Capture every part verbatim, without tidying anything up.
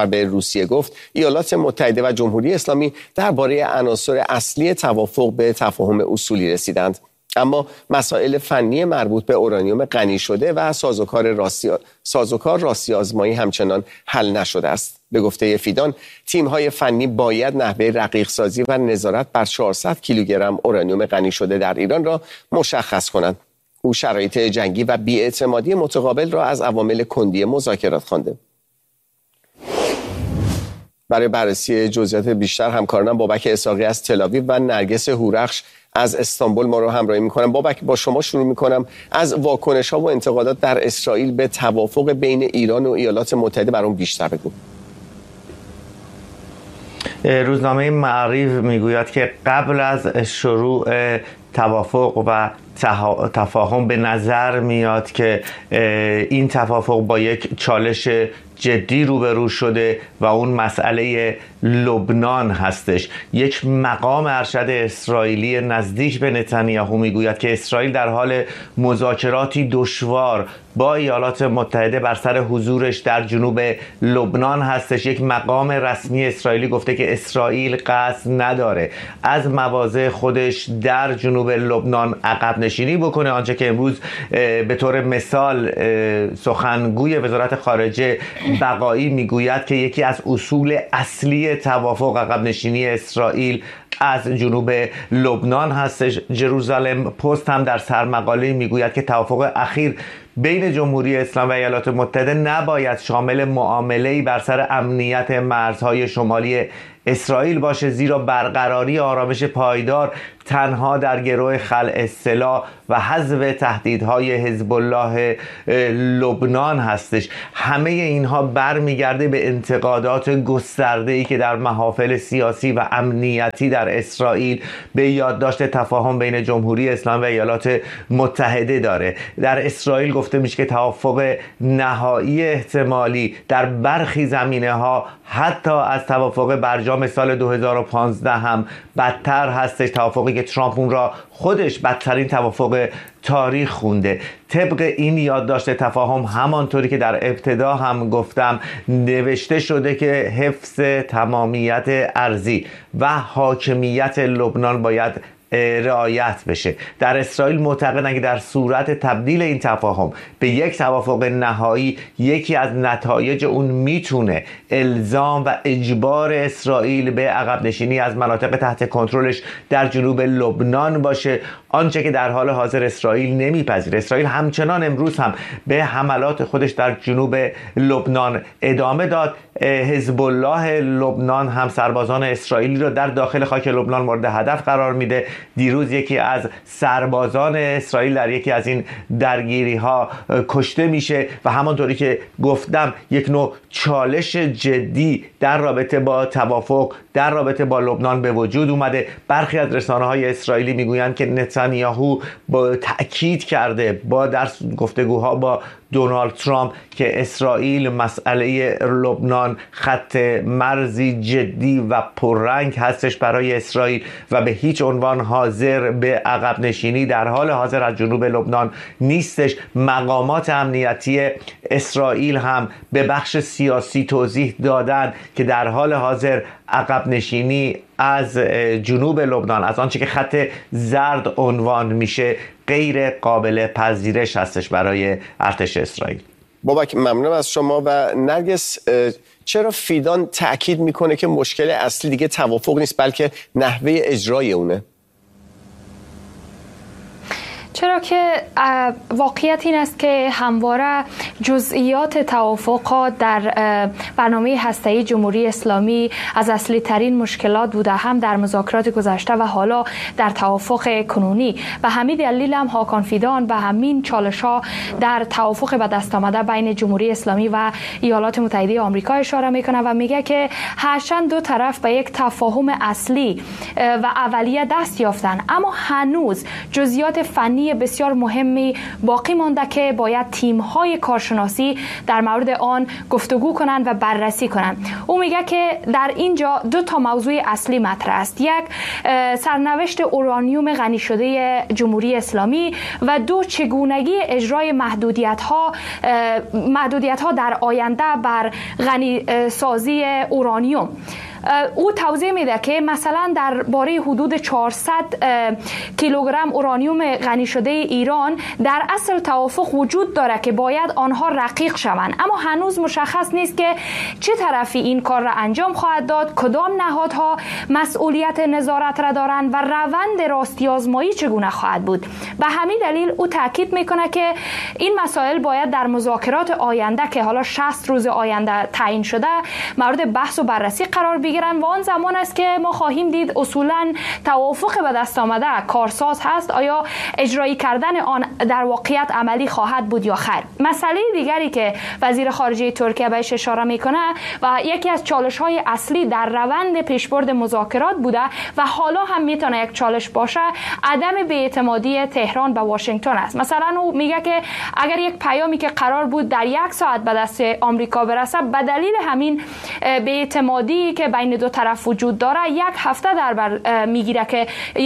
کشور به روسیه گفت ایالات متحده و جمهوری اسلامی درباره عناصر اصلی توافق به تفاهم اصولی رسیدند. اما مسائل فنی مربوط به اورانیوم غنی شده و سازوکار راستی سازوکار راستی آزمایی همچنان حل نشده است. به گفته فیدان، تیم‌های فنی باید نحوه رقیق سازی و نظارت بر چهارصد کیلوگرم اورانیوم غنی شده در ایران را مشخص کنند. او شرایط جنگی و بی‌اعتمادی متقابل را از عوامل کندی مذاکرات خوانده. برای بررسی جزئیات بیشتر همکارانم بابک اسحاقی از تل‌آویو و نرگس هورخش از استانبول ما رو همراهی می‌کنم. بابک، با شما شروع می‌کنم. از واکنش‌ها و انتقادات در اسرائیل به توافق بین ایران و ایالات متحده برام بیشتر بگو. روزنامه معریف میگوید که قبل از شروع توافق و تفاهم به نظر میاد که این توافق با یک چالش جدی روبرو شده و اون مسئله لبنان هستش. یک مقام ارشد اسرائیلی نزدیک به نتانیاهو میگوید که اسرائیل در حال مذاکراتی دشوار با ایالات متحده بر سر حضورش در جنوب لبنان هستش. یک مقام رسمی اسرائیلی گفته که اسرائیل قصد نداره از مواضع خودش در جنوب لبنان عقب نشینی بکنه، آنچه که امروز به طور مثال سخنگوی وزارت خارجه بقایی میگوید که یکی از اصول اصلی توافق عقب نشینی اسرائیل از جنوب لبنان هستش. جروزالم پست هم در سرمقاله میگوید که توافق اخیر بین جمهوری اسلامی و ایالات متحده نباید شامل معامله‌ای بر سر امنیت مرزهای شمالی اسرائیل باشه، زیرا برقراری آرامش پایدار تنها در گروه خلع سلاح و حذف تهدیدهای حزب الله لبنان هستش. همه اینها برمیگرده به انتقادات گسترده‌ای که در محافل سیاسی و امنیتی در اسرائیل به یادداشت تفاهم بین جمهوری اسلامی و ایالات متحده داره. در اسرائیل گفته میشه که توافق نهایی احتمالی در برخی زمینه‌ها حتی از توافق برجام سال دو هزار و پانزده هم بدتر هستش، توافقی که ترامپ اون را خودش بدترین توافق تاریخ خونده. طبق این یادداشت تفاهم، همانطوری که در ابتدا هم گفتم، نوشته شده که حفظ تمامیت ارضی و حاکمیت لبنان باید رعایت بشه. در اسرائیل معتقدند که در صورت تبدیل این تفاهم به یک توافق نهایی، یکی از نتایج اون میتونه الزام و اجبار اسرائیل به عقب نشینی از مناطق تحت کنترلش در جنوب لبنان باشه، آنچه که در حال حاضر اسرائیل نمیپذیره. اسرائیل همچنان امروز هم به حملات خودش در جنوب لبنان ادامه داد. حزب الله لبنان هم سربازان اسرائیلی را در داخل خاک لبنان مورد هدف قرار میده. دیروز یکی از سربازان اسرائیل در یکی از این درگیری ها کشته میشه و همانطوری که گفتم یک نوع چالش جدی در رابطه با توافق در رابطه با لبنان به وجود اومده. برخی از رسانه های اسرائیلی میگویند که نتانیاهو با تأکید کرده با در گفتگوها با دونالد ترامپ که اسرائیل مسئله لبنان خط مرزی جدی و پررنگ هستش برای اسرائیل و به هیچ عنوان حاضر به عقب نشینی در حال حاضر از جنوب لبنان نیستش. مقامات امنیتی اسرائیل هم به بخش سیاسی توضیح دادن که در حال حاضر عقب نشینی از جنوب لبنان، از آنچه که خط زرد عنوان میشه، غیر قابل پذیرش هستش برای ارتش اسرائیل. بابک، ممنونم از شما. و نرگس، چرا فیدان تأکید میکنه که مشکل اصلی دیگه توافق نیست بلکه نحوه اجرای اونه؟ چرا که واقعیت این است که همواره جزئیات توافقات در برنامه هسته‌ای جمهوری اسلامی از اصلی ترین مشکلات بوده، هم در مذاکرات گذشته و حالا در توافق کنونی. و همین دلیل هم هاکان فیدان به همین چالش‌ها در توافق به دست آمده بین جمهوری اسلامی و ایالات متحده آمریکا اشاره میکنه و میگه که هرچند دو طرف به یک تفاهم اصلی و اولیه دست یافتن، اما هنوز جزئیات فنی زمانی بسیار مهمی باقی مانده که باید تیم‌های کارشناسی در مورد آن گفتگو کنند و بررسی کنند. او میگه که در اینجا دو تا موضوع اصلی مطرح است: یک، سرنوشت اورانیوم غنی شده جمهوری اسلامی و دو، چگونگی اجرای محدودیت‌ها محدودیت‌ها در آینده بر غنی سازی اورانیوم. او توضیح میده که مثلا در باره حدود چهارصد کیلوگرم اورانیوم غنی شده ایران در اصل توافق وجود داره که باید آنها رقیق شوند، اما هنوز مشخص نیست که چه طرفی این کار را انجام خواهد داد، کدام نهادها مسئولیت نظارت را دارند و روند راستی آزمایی چگونه خواهد بود. به همین دلیل او تاکید میکنه که این مسائل باید در مذاکرات آینده که حالا شصت روز آینده تعیین شده مورد بحث و بررسی قرار بگیرند و آن زمان است که ما خواهیم دید اصولا توافق به دست آمده کارساز هست، آیا اجرایی کردن آن در واقعیت عملی خواهد بود یا خیر. مسئله دیگری که وزیر خارجه ترکیه بهش اشاره میکنه و یکی از چالش های اصلی در روند پیشبرد مذاکرات بوده و حالا هم میتونه یک چالش باشه، عدم بی‌اعتمادی تهران به واشنگتن است. مثلا او میگه که اگر یک پیامی که قرار بود در یک ساعت به دست آمریکا برسه، به دلیل همین بی‌اعتمادی که بین دو طرف وجود داره یک هفته در بر میگیره که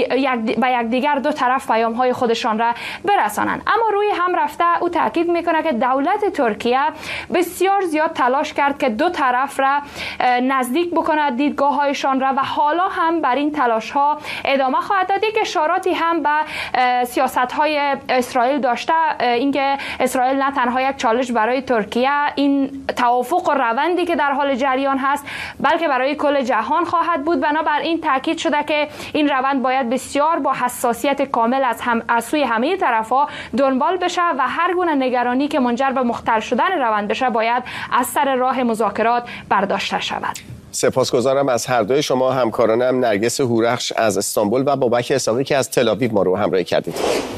یک به یک دیگر دو طرف پیام های خودشان را برسانند. اما روی هم رفته او تاکید میکنه که دولت ترکیه بسیار زیاد تلاش کرد که دو طرف را نزدیک بکنه دیدگاه هایشان را و حالا هم بر این تلاش ها ادامه خواهد داد. یک اشاراتی هم به سیاست های اسرائیل داشته، اینکه اسرائیل نه تنها یک چالش برای ترکیه، این توافق و روندی که در حال جریان هست، بلکه برای کل جهان خواهد بود. بنابراین تاکید شده که این روند باید بسیار با حساسیت کامل از هم از سوی همه طرفا دنبال بشه و هر گونه نگرانی که منجر به مختل شدن روند بشه باید از سر راه مذاکرات برداشته شود. سپاسگزارم از هر دوی شما همکارانم، نرگس هورخش از استانبول و بابک اسحاقی که از تل آویو ما رو همراهی کردید.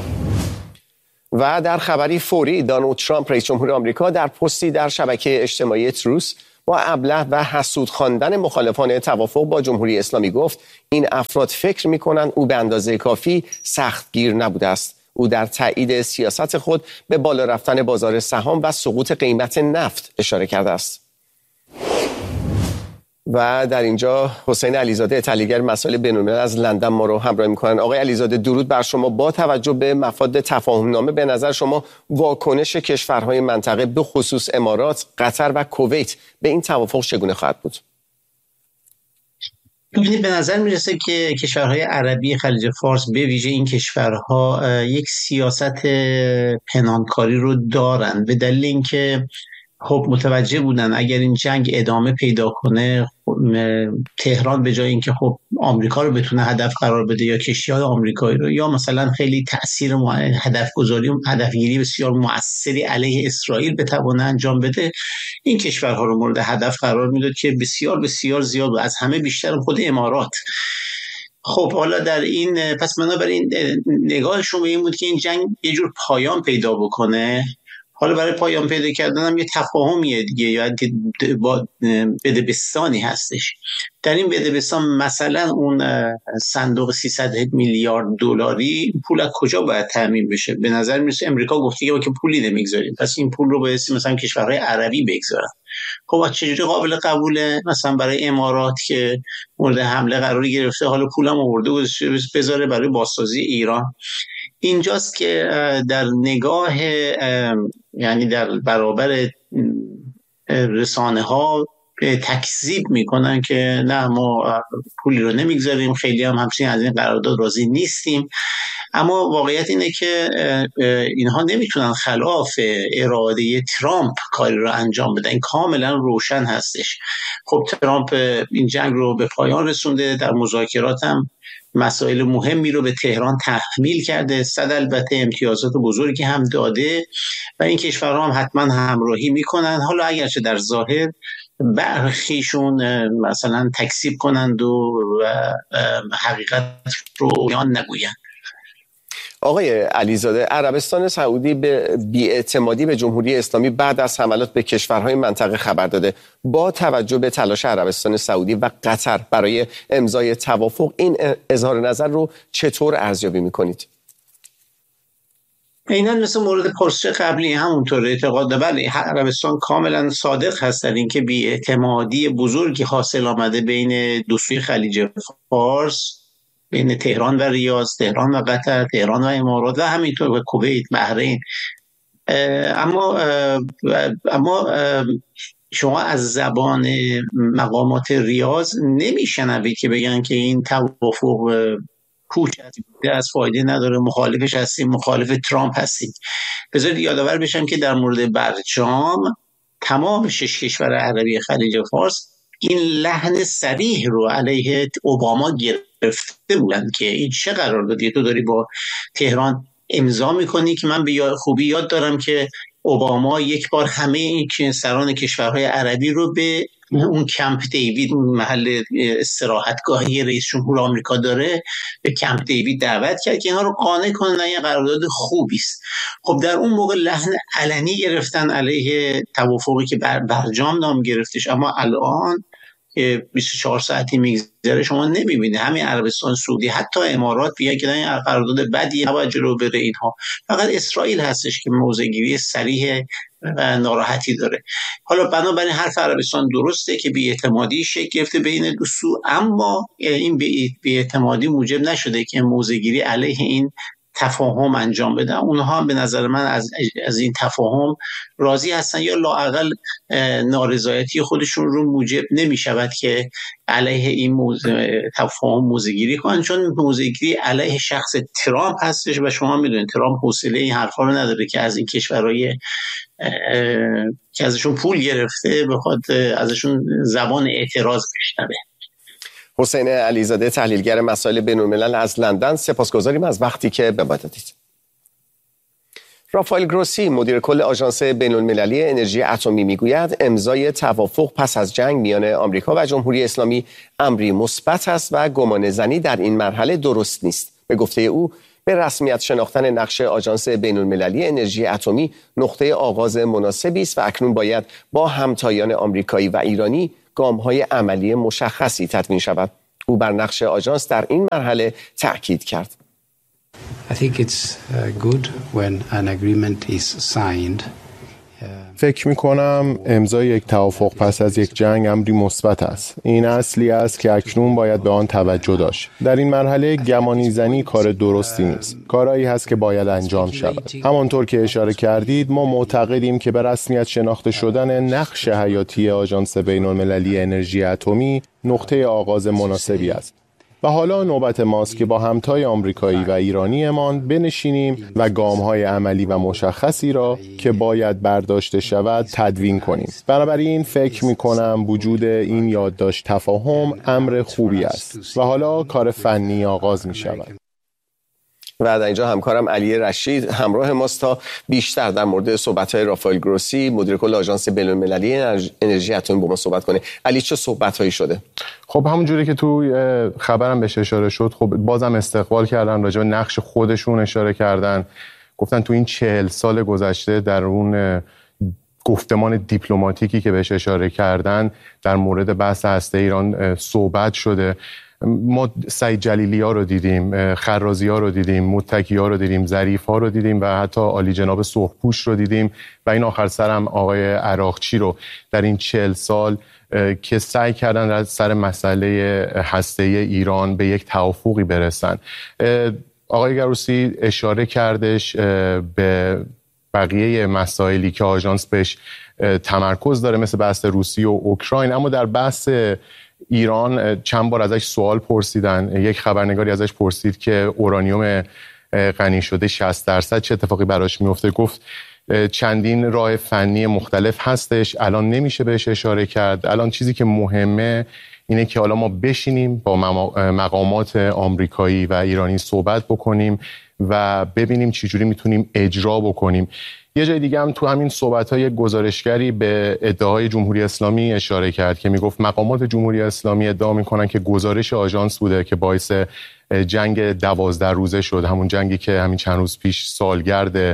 و در خبری فوری، دونالد ترامپ رئیس جمهور آمریکا در پستی در شبکه اجتماعی تروس با ابله و حسود خواندن مخالفان توافق با جمهوری اسلامی گفت این افراد فکر می‌کنند او به اندازه کافی سختگیر نبوده است. او در تایید سیاست خود به بالا رفتن بازار سهام و سقوط قیمت نفت اشاره کرده است. و در اینجا حسین علیزاده، تحلیلگر مسائل بین‌الملل از لندن ما رو همراه می‌کنن. آقای علیزاده، درود بر شما. با توجه به مفاد تفاهم‌نامه، به نظر شما واکنش کشورهای منطقه به خصوص امارات، قطر و کویت به این توافق چگونه خواهد بود؟ به نظر میرسه که کشورهای عربی خلیج فارس، به ویژه این کشورها، یک سیاست پنهانکاری رو دارن به دلیل اینکه خب متوجه بودن اگر این جنگ ادامه پیدا کنه، تهران به جای اینکه خب آمریکا رو بتونه هدف قرار بده یا کشتی‌های آمریکایی رو، یا مثلا خیلی تأثیر هدف گذاری و هدفگیری بسیار مؤثری علیه اسرائیل بتونه انجام بده، این کشورها رو مورد هدف قرار میداد که بسیار بسیار زیاد و از همه بیشتر خود امارات. خب حالا در این پس بنابراین نگاه شما این بود که این جنگ یه جور پایان پیدا بکنه. حالا برای پایان پیدا کردن هم یه تفاهمیه دیگه، یا با بدبستانی هستش. در این بدبستان مثلا اون صندوق سیصد میلیارد دلاری پول از کجا باید تامین بشه؟ به نظر میرسه امریکا گفته که با که پولی نمیگذاریم، پس این پول رو باید مثلا کشورهای عربی بگذارن. خب چجوری قابل قبوله مثلا برای امارات که مورد حمله قرار گرفته، حالا پولم آورده بذاره برای بازسازی ایران؟ اینجاست که در نگاه یعنی در برابر رسانه ها تکذیب میکنن که نه ما پولی رو نمیگذاریم، خیلی هم همچنین از این قرارداد راضی نیستیم. اما واقعیت اینه که اینها نمیتونن خلاف اراده ترامپ کاری رو انجام بدن، این کاملا روشن هستش. خب ترامپ این جنگ رو به پایان رسونده، در مذاکرات هم مسائل مهمی رو به تهران تحمیل کرده، صد البته امتیازات بزرگی هم داده و این کشورها هم حتما همراهی میکنن. حالا اگرچه در ظاهر برخیشون مثلا تکذیب کنند و حقیقت رو بیان نگویند. آقای علیزاده، عربستان سعودی به بی‌اعتمادی به جمهوری اسلامی بعد از حملات به کشورهای منطقه خبر داده. با توجه به تلاش عربستان سعودی و قطر برای امضای توافق، این اظهار نظر رو چطور ارزیابی می‌کنید؟ عیناً مثل مورد پرسش قبلی همونطور اعتقاد بله عربستان کاملا صادق هست در اینکه بی‌اعتمادی بزرگی حاصل آمده بین دو سوی خلیج فارس، بین تهران و ریاض، تهران و قطر، تهران و امارات و همینطور و کویت، بحرین. اما اما شما از زبان مقامات ریاض نمیشنوید که بگن که این توافق پوچ از فایده نداره، مخالفش هستیم، مخالف ترامپ هستیم. بذارید یادآور بشم که در مورد برجام تمام شش کشور عربی خلیج فارس این لحن صریح رو علیه اوباما گرفته بودند که این چه قراردادی تو داری با تهران امضا میکنی که من به خوبی یاد دارم که اوباما یک بار همه این سران کشورهای عربی رو به اون کمپ دیوید، اون محل استراحتگاهی رئیس جمهور آمریکا داره، به کمپ دیوید دعوت کرد که اینا رو قانع کنن این قرارداد خوبی است. خب در اون موقع لحن علنی گرفتن علیه توافقی که بر برجام نام گرفتش، اما الان که بیست و چهار ساعتی میگذره شما نمیبینید همین عربستان سعودی حتی امارات بیان که این قرارداد بدی نباید جلو بره اینها. فقط اسرائیل هستش که موضع‌گیری صریح و ناراحتی داره. حالا بنابراین حرف عربستان درسته که بی‌اعتمادی شکل گرفته بین دو سو، اما این بی‌اعتمادی موجب نشده که موضع‌گیری علیه این تفاهم انجام بدن. اونها هم به نظر من از از این تفاهم راضی هستن یا لااقل نارضایتی خودشون رو موجب نمی شود که علیه این موضوع تفاهم موضع‌گیری کنن، چون موضع‌گیری علیه شخص ترامپ هستش و شما میدونید ترامپ حوصله این حرفا رو نداره که از این کشورهای که ازشون پول گرفته بخواد ازشون زبان اعتراض بشنوه. حسین علیزاده تحلیلگر مسائل بین‌الملل از لندن، سپاسگزاریم از وقتی که به ما دادید. رافائل گروسی مدیر کل آژانس بین‌المللی انرژی اتمی میگوید امضای توافق پس از جنگ میان آمریکا و جمهوری اسلامی امری مثبت است و گمانه‌زنی در این مرحله درست نیست. به گفته او به رسمیت شناختن نقش آژانس بین‌المللی انرژی اتمی نقطه آغاز مناسبی است و اکنون باید با همتایان آمریکایی و ایرانی گام‌های عملی مشخصی تدوین شود. او بر نقش آژانس در این مرحله تأکید کرد. I think it's good when an agreement is signed. فکر می‌کنم امضای یک توافق پس از یک جنگ امری مثبت است. این اصلی است که اکنون باید به آن توجه داشت. در این مرحله گمانی زنی کار درستی نیست. کارایی هست که باید انجام شود. همانطور که اشاره کردید ما معتقدیم که به رسمیت شناخته شدن نقش حیاتی آژانس بین‌المللی انرژی اتمی نقطه آغاز مناسبی است. و حالا نوبت ماست که با همتای آمریکایی و ایرانیمان بنشینیم و گام‌های عملی و مشخصی را که باید برداشته شود تدوین کنیم. بنابراین فکر می‌کنم وجود این یادداشت تفاهم امر خوبی است و حالا کار فنی آغاز می‌شود. و در اینجا همکارم علی رشید همراه ماست تا بیشتر در مورد صحبت‌های رافائل گروسی مدیر کل آژانس بین‌المللی انرژی اتمی با ما صحبت کنه. علی چه صحبت‌هایی شده؟ خب همون جوری که تو خبرم بهش اشاره شد، خب بازم استقبال کردن، راجع به نقش خودشون اشاره کردن، گفتن تو این چهل سال گذشته در اون گفتمان دیپلماتیکی که بهش اشاره کردن در مورد بحث هسته ایران صحبت شده. ما سعید جلیلی ها رو دیدیم، خرازی ها رو دیدیم، متکی ها رو دیدیم، ظریف ها رو دیدیم و حتی عالی جناب سرخپوش رو دیدیم و این آخر سرم آقای عراقچی رو در این چهل سال که سعی کردن از سر مسئله هسته ایران به یک توافقی برسن. آقای گروسی اشاره کردش به بقیه مسائلی که آژانس بهش تمرکز داره مثل بحث روسیه و اوکراین، اما در بحث ایران چند بار ازش سوال پرسیدن. یک خبرنگاری ازش پرسید که اورانیوم غنی شده شصت درصد چه اتفاقی براش میفته. گفت چندین راه فنی مختلف هستش، الان نمیشه بهش اشاره کرد. الان چیزی که مهمه اینه که حالا ما بشینیم با مقامات آمریکایی و ایرانی صحبت بکنیم و ببینیم چجوری میتونیم اجرا بکنیم. یه جای دیگه هم تو همین صحبت‌های گزارشگری به ادعاهای جمهوری اسلامی اشاره کرد که میگفت مقامات جمهوری اسلامی ادعا میکنن که گزارش آژانس بوده که باعث جنگ دوازده روزه شد، همون جنگی که همین چند روز پیش سالگرد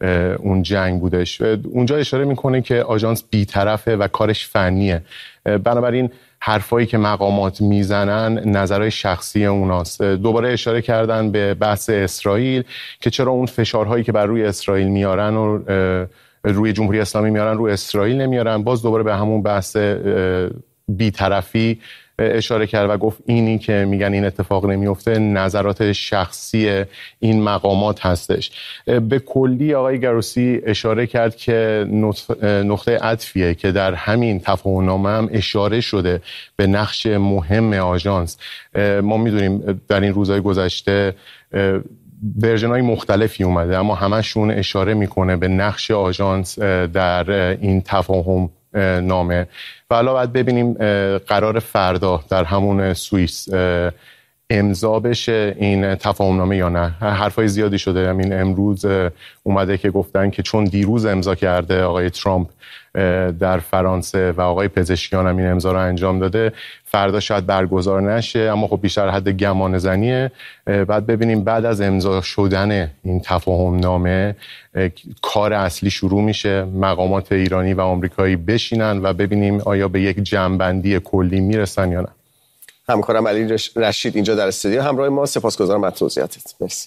اون جنگ بودش. اونجا اشاره میکنه که آژانس بی‌طرفه و کارش فنیه، بنابراین حرفایی که مقامات میزنن نظرهای شخصی اوناست. دوباره اشاره کردن به بحث اسرائیل که چرا اون فشارهایی که بر روی اسرائیل میارن و روی جمهوری اسلامی میارن روی اسرائیل نمیارن. باز دوباره به همون بحث بی‌طرفی اشاره کرد و گفت اینی که میگن این اتفاق نمیفته نظرات شخصی این مقامات هستش. به کلی آقای گروسی اشاره کرد که نقطه عطفیه که در همین تفاهم‌نامه هم اشاره شده به نقش مهم آژانس. ما میدونیم در این روزهای گذشته ورژن‌های مختلفی اومده اما همشون اشاره میکنه به نقش آژانس در این تفاهم نامه و حالا باید ببینیم قرار فردا در همون سوئیس امضا بشه این تفاهم نامه یا نه. حرفای زیادی شده، همین امروز اومده که گفتن که چون دیروز امضا کرده آقای ترامپ در فرانسه و آقای پزشکیان هم این امضا رو انجام داده، فردا شاید برگزار نشه، اما خب بیشتر حد گمان زنیه. بعد ببینیم بعد از امضا شدن این تفاهم نامه کار اصلی شروع میشه، مقامات ایرانی و آمریکایی بشینن و ببینیم آیا به یک جمع‌بندی کلی میرسن یا نه. همکارم علی رشید اینجا در استودیو همراه ما، سپاسگزارم از توضیحاتت. مرسی.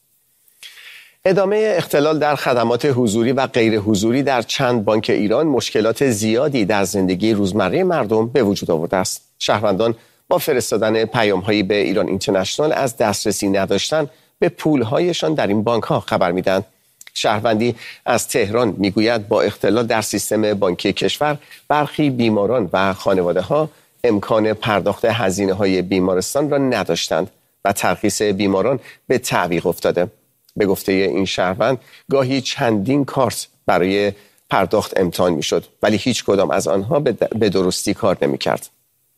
ادامه اختلال در خدمات حضوری و غیر حضوری در چند بانک ایران مشکلات زیادی در زندگی روزمره مردم به وجود آورده است. شهروندان با فرستادن پیام‌هایی به ایران اینترنشنال از دسترسی نداشتن به پول‌هایشان در این بانک‌ها خبر میدن. شهروندی از تهران میگوید با اختلال در سیستم بانکی کشور برخی بیماران و خانواده‌ها امکان پرداخت هزینه‌های بیمارستان را نداشتند و ترخیص بیماران به تعویق افتاده. به گفته این شهروند گاهی چندین کارت برای پرداخت امتحان میشد ولی هیچ کدام از آنها به درستی کار نمی‌کرد.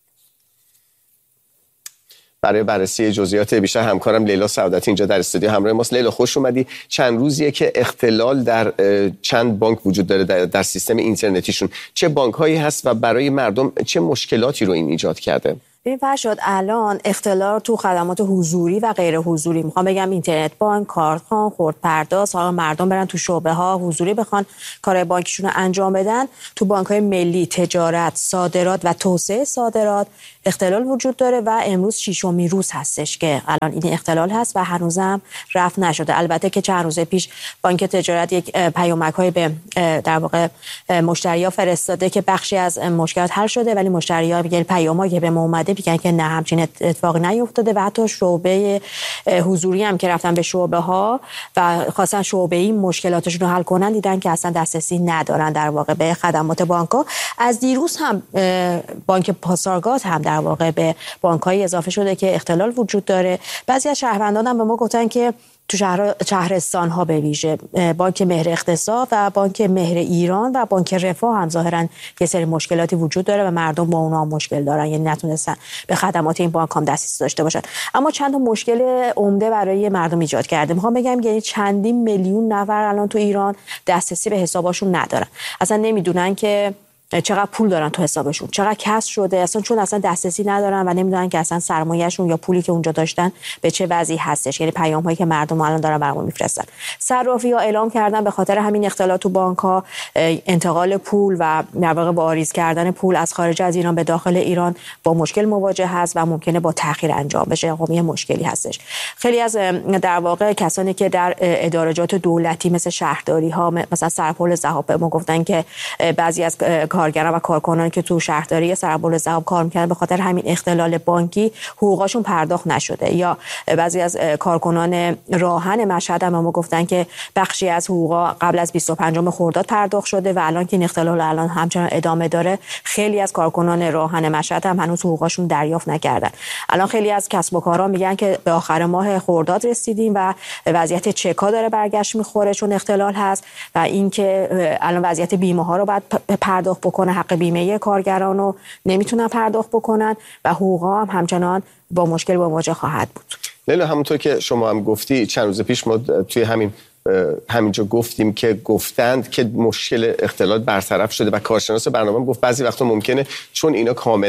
برای بررسی جزئیات بیشتر همکارم لیلا سعادتی اینجا در استودیو همراه ماست. لیلا خوش اومدی. چند روزیه که اختلال در چند بانک وجود داره در, در سیستم اینترنتیشون. چه بانک‌هایی هست و برای مردم چه مشکلاتی رو این ایجاد کرده؟ ببین فرشاد، الان اختلال تو خدمات حضوری و غیر حضوری، میخوام بگم اینترنت بانک، کارتخوان، خردپرداز، ها مردم برن تو شعبه ها حضوری بخوان کارهای بانکیشون رو انجام بدن. تو بانک‌های ملی، تجارت، صادرات و توسعه صادرات اختلال وجود داره و امروز ششمین روز هستش که الان این اختلال هست و هنوزم رفع نشده. البته که چند روز پیش بانک تجارت یک پیامک‌های به در واقع مشتری‌ها فرستاده که بخشی از مشکلات حل شده، ولی مشتری‌ها میگن پیامایی که به ما اومده میگن که نه، همچین اتفاقی نیفتاده و حتی شعبه حضوری هم که رفتن به شعبه ها و خواستن شعبه‌ای مشکلاتشون رو حل کنن دیدن که اصلا دسترسی ندارن در واقع به خدمات بانک‌ها. از دیروز هم بانک پاسارگاد هم در واقع به بانک‌های اضافه شده که اختلال وجود داره. بعضی از شهروندان هم به ما گفتن که تو شهر شهرستان ها به ویژه بانک مهر اقتصاد و بانک مهر ایران و بانک رفاه هم ظاهرا یه سری مشکلاتی وجود داره و مردم با اونها مشکل دارن، یعنی نتونستن به خدمات این بانک هم دسترسی داشته باشن. اما چند تا مشکل عمده برای مردم ایجاد کرده. میخوام بگم یعنی چندین میلیون نفر الان تو ایران دسترسی به حساباشون ندارن، اصلا نمیدونن که چقدر پول دارن تو حسابشون، چقدر کسب شده، اصلا چون اصلا دسترسی ندارن و نمیدونن که اصلا سرمایه‌شون یا پولی که اونجا داشتن به چه وضعی هستش. یعنی پیام‌هایی که مردم الان دارن برامون میفرستن. صرافی‌ها اعلام کردن به خاطر همین اختلالات تو بانک‌ها انتقال پول و در واقع واریز کردن پول از خارج از ایران به داخل ایران با مشکل مواجه هست و ممکنه با تأخیر انجام بشه. خب یه مشکلی هستش. خیلی از در واقع کسانی که در ادارجات دولتی مثل شهرداری‌ها، مثلا سرپل ذهاب، ما گفتن که بعضی از کارگران و کارکنان که تو شهرداری سرپل ذهاب کار می‌کردن به خاطر همین اختلال بانکی حقوقشون پرداخت نشده. یا بعضی از کارکنان راهن مشهد هم ما گفتن که بخشی از حقوقا قبل از بیست و پنجم خرداد پرداخت شده و الان که این اختلال الان همچنان ادامه داره، خیلی از کارکنان راهن مشهد هم هنوز حقوقشون دریافت نکردن. الان خیلی از کسب و کارها میگن که به آخر ماه خرداد رسیدیم و وضعیت چک‌ها داره برگشت می‌خوره چون اختلال هست و اینکه الان وضعیت بیمه‌ها رو باید پرداخت بکنه، حق بیمه کارگران رو نمیتونن پرداخت بکنن و حقوقا هم همچنان با مشکل مواجه خواهد بود. لیلا، همونطور که شما هم گفتی چند روز پیش ما توی همین همینجا گفتیم که گفتند که مشکل اختلال برطرف شده و کارشناس برنامه گفت بعضی وقتا ممکنه چون اینا کاملا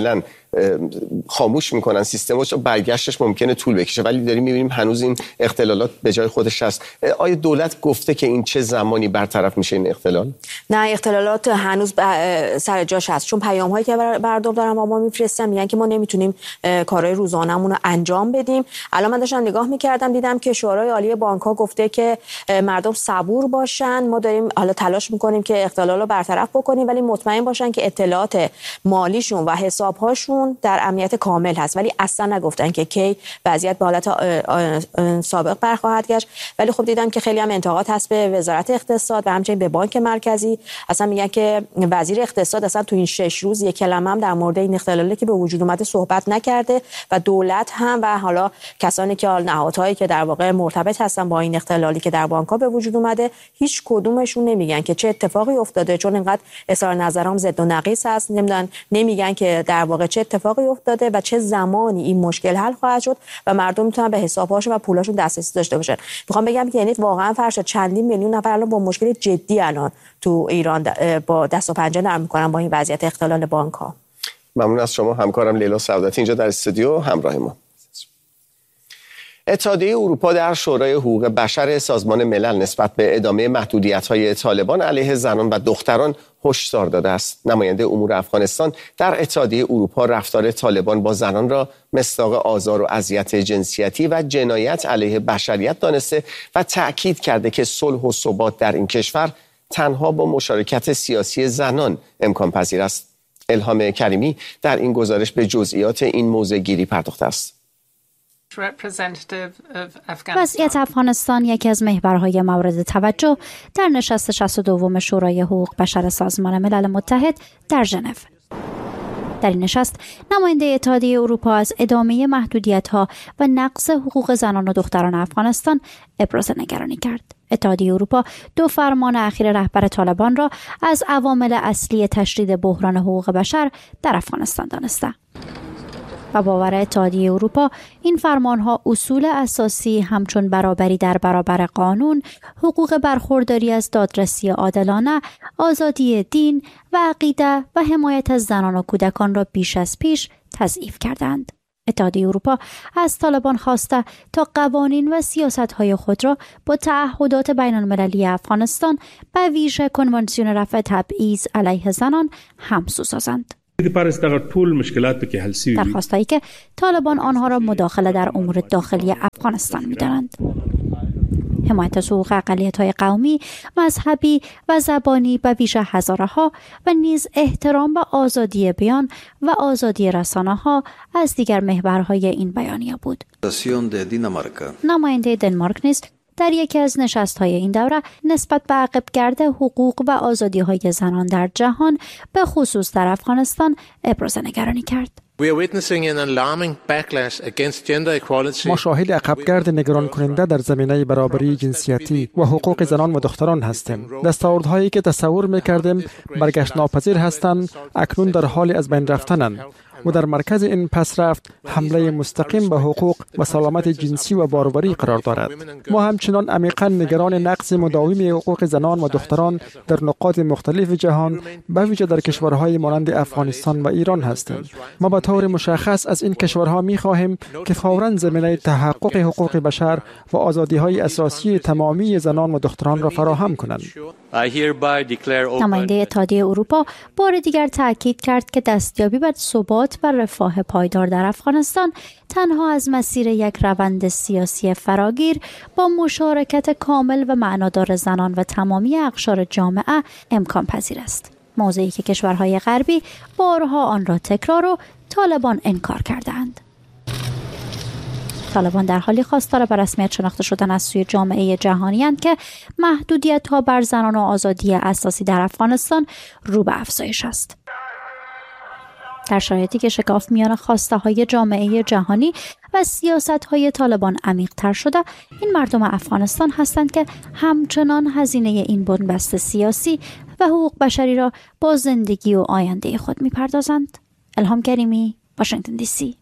خاموش میکنن سیستمش، برگشتش ممکنه طول بکشه، ولی داریم میبینیم هنوز این اختلالات به جای خودش هست. آیا دولت گفته که این چه زمانی برطرف میشه این اختلال؟ نه، اختلالات هنوز سر جاش هست، چون پیام هایی که مردم دارن با ما میفرستن میگن که ما نمیتونیم کارهای روزانه‌مون رو انجام بدیم. الان من داشتم نگاه میکردم دیدم که شورای عالی بانک ها گفته که مردم صبور باشن، ما داریم حالا تلاش میکنیم که اختلال رو برطرف بکنیم، ولی مطمئن باشن که اطلاعات مالیشون و حسابهاشون در امنیت کامل هست. ولی اصلا نگفتن که کی وضعیت به حالت سابق برخواهد گشت. ولی خب دیدم که خیلی هم انتقاد هست به وزارت اقتصاد و همچنین به بانک مرکزی. اصلا میگن که وزیر اقتصاد اصلا تو این شش روز یک کلمه هم در مورد این اختلالی که به وجود اومده صحبت نکرده و دولت هم و حالا کسانی که نهادهایی که در واقع مرتبط هستن با این اختلالی که در بانک‌ها به وجود اومده هیچ کدومشون نمیگن که چه اتفاقی افتاده، چون اینقدر اظهار نظرام ضد و نقیض هست. نمیدونن نمیگن که در واقع چه اتفاقی افتاده و چه زمانی این مشکل حل خواهد شد و مردم میتونن به حساب‌هاشون و پولاشون دسترسی داشته باشن. میخوام بگم که یعنی واقعا فرض چندین میلیون نفر الان با مشکل جدی الان تو ایران با دست و پنجه نرم میکنن با این وضعیت اختلال بانک‌ها. ممنون از شما همکارم لیلا سعادتی اینجا در استودیو همراه ما. اتحادیه اروپا در شورای حقوق بشر سازمان ملل نسبت به ادامه محدودیت‌های طالبان علیه زنان و دختران هشدار داده است. نماینده امور افغانستان در اتحادیه اروپا رفتار طالبان با زنان را مصداق آزار و اذیت جنسیتی و جنایت علیه بشریت دانسته و تأکید کرده که صلح و ثبات در این کشور تنها با مشارکت سیاسی زنان امکان پذیر است. الهام کریمی در این گزارش به جزئیات این موضوع گیری پرداخته است. وضعیت افغانستان یکی از محورهای مورد توجه در نشست شصت و دوم شورای حقوق بشر سازمان ملل متحد در ژنو. در این نشست نماینده اتحادیه اروپا از ادامه محدودیت‌ها و نقض حقوق زنان و دختران افغانستان ابراز نگرانی کرد. اتحادیه اروپا دو فرمان اخیر رهبر طالبان را از عوامل اصلی تشدید بحران حقوق بشر در افغانستان دانسته و باور اتحادیه اروپا این فرمانها اصول اساسی همچون برابری در برابر قانون، حقوق برخورداری از دادرسی عادلانه، آزادی دین و عقیده و حمایت از زنان و کودکان را بیش از پیش تضعیف کردند. اتحادیه اروپا از طالبان خواسته تا قوانین و سیاست‌های خود را با تعهدات بین‌المللی افغانستان به ویژه کنوانسیون رفع تبعیض علیه زنان همسو سازند. درخواستایی که طالبان آنها را مداخله در امور داخلی افغانستان می‌دانند. حمایت از حقوق اقلیت‌های قومی، مذهبی و زبانی به ویژه هزاره‌ها و نیز احترام به آزادی بیان و آزادی رسانه‌ها از دیگر محورهای این بیانیه بود. نماینده دنمارک نیز در یکی از نشست‌های این دوره نسبت به عقب‌گرد حقوق و آزادی‌های زنان در جهان به خصوص در افغانستان ابراز نگرانی کرد. ما شاهد عقب‌گرد نگران کننده در زمینه برابری جنسیتی و حقوق زنان و دختران هستیم. دستاوردهایی که تصور می‌کردیم برگشت ناپذیر هستند اکنون در حال از بین رفتنند و در مرکز این پسرفت حمله مستقیم به حقوق و سلامت جنسی و باروری قرار دارد. ما همچنان عمیقاً نگران نقض مداوم حقوق زنان و دختران در نقاط مختلف جهان به ویژه در کشورهای مانند افغانستان و ایران هستیم. ما به طور مشخص از این کشورها می‌خواهیم که فوراً زمینه تحقق حقوق بشر و آزادی‌های اساسی تمامی زنان و دختران را فراهم کنند. نماینده اتحادیه اروپا بار دیگر تاکید کرد که دستیابی به ثبات و رفاه پایدار در افغانستان تنها از مسیر یک روند سیاسی فراگیر با مشارکت کامل و معنادار زنان و تمامی اقشار جامعه امکان پذیر است. موضوعی که کشورهای غربی بارها آن را تکرار و طالبان انکار کردند. طالبان در حالی خواستار به رسمیت شناخته شدن از سوی جامعه جهانی اند که محدودیت‌ها بر زنان و آزادی اساسی در افغانستان رو به افزایش است. در شرایطی که شکاف میان خواسته‌های جامعه جهانی و سیاست‌های طالبان عمیق‌تر شده، این مردم افغانستان هستند که همچنان هزینه این بنبست سیاسی و حقوق بشری را با زندگی و آینده خود می‌پردازند. الهام کریمی، واشنگتن دی سی.